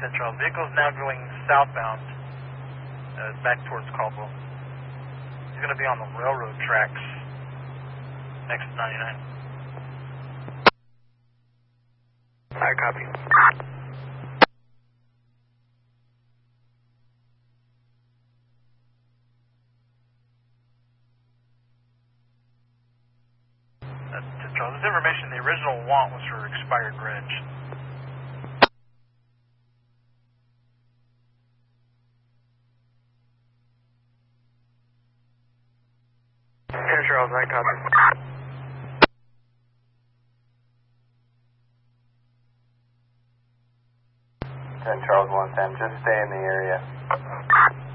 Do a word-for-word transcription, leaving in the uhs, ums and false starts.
ten Charles. Vehicle is now going southbound, uh, back towards Caldwell. He's going to be on the railroad tracks next to ninety-nine. I copy. Uh, ten Charles. This information, the original want was for expired reg. ten Charles, I copy. ten Charles one ten, just stay in the area.